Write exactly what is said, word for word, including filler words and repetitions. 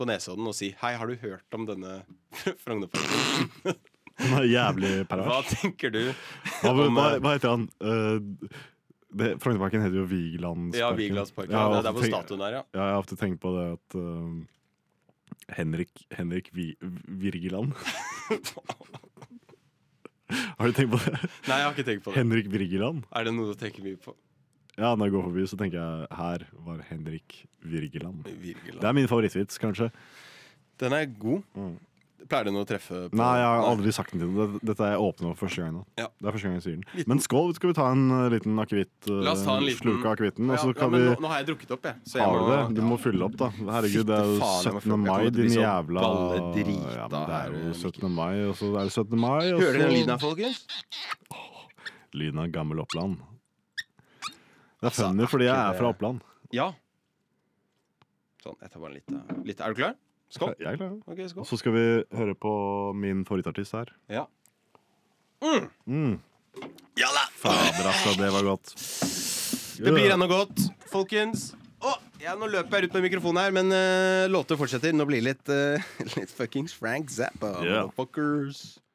på Nesodden og si hei, har du hørt om denne Frognerparken? Den er jævlig pervers. Hva tenker du Hva, om hva, eh, hva heter han? Uh, det- Frognerparken heter jo Vigelandsparken. Ja, Vigelandsparken. Ja, Ja, jeg det er har hvor ofte statuen er, ja. tenkt- Ja, jeg har ofte tenkt på det at uh, Henrik, Henrik Vi, Virgeland Har du tenkt på det? Nei, jeg har ikke tenkt på det. Henrik Virgeland? Er det noe du tenker mye på? Ja, når jeg går forbi så tenker jeg her var Henrik Virgeland. Virgeland. Det er min favorittvits, kanskje. Den er god. Mm. Pleier den å treffe på? Nei, jeg har aldri sagt den til deg. Dette er jeg åpnet for første gang nå. Ja. Det er første gang jeg sier den. Liten. Men skål, skal vi ta en uh, liten akevitt? Uh, La oss ta en liten Slurk av akevitten, og Ja, så ja, kan men vi nå, nå har jeg drukket opp, jeg. Så jeg Har du må, det? Du må fylle opp, da. Herregud, det er jo Fytte faen, jeg må syttende fylle opp. Jeg mai, kommer til å bli din så jævla balledrita Ja, men det er jo her, syttende mai, og så er det syttende mai, og Hører dere den lyden så her, folkens? Lyden av gammel Oppland. Det er Altså, funny fordi jeg er er ikke fra det- Oppland. Ja. Sånn, jeg tar bare litt, uh, litt. Er du klar? Skål. Jeg er klar. Ok, skål. Og så skal vi høre på min favorittartist her. Ja. Mm. Ja da! Fader, altså, det var godt. Det blir ennå godt, folkens. Å, ja, nå løper jeg ut med mikrofonen her, men uh, låter fortsetter. Nå blir det litt, uh, litt fuckings Frank Zappa. Yeah. Motherfuckers.